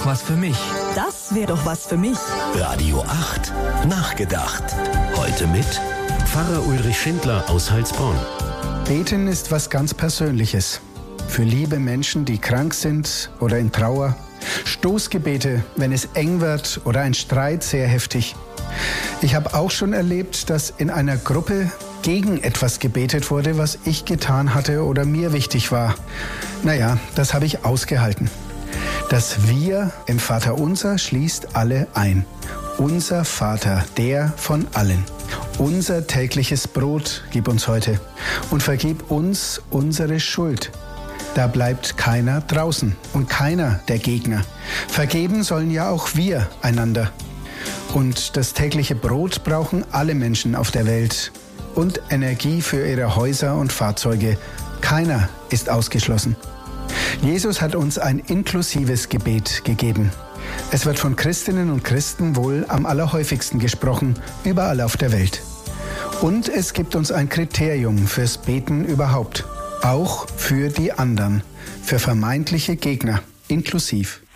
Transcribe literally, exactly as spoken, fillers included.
was für mich. Das wäre doch was für mich. Radio acht. Nachgedacht. Heute mit Pfarrer Ulrich Schindler aus Heilsbronn. Beten ist was ganz Persönliches. Für liebe Menschen, die krank sind oder in Trauer. Stoßgebete, wenn es eng wird oder ein Streit sehr heftig. Ich habe auch schon erlebt, dass in einer Gruppe gegen etwas gebetet wurde, was ich getan hatte oder mir wichtig war. Naja, das habe ich ausgehalten. Das Wir im Vaterunser schließt alle ein. Unser Vater, der von allen. Unser tägliches Brot gib uns heute und vergib uns unsere Schuld. Da bleibt keiner draußen und keiner der Gegner. Vergeben sollen ja auch wir einander. Und das tägliche Brot brauchen alle Menschen auf der Welt. Und Energie für ihre Häuser und Fahrzeuge. Keiner ist ausgeschlossen. Jesus hat uns ein inklusives Gebet gegeben. Es wird von Christinnen und Christen wohl am allerhäufigsten gesprochen, überall auf der Welt. Und es gibt uns ein Kriterium fürs Beten überhaupt. Auch für die anderen, für vermeintliche Gegner, inklusiv.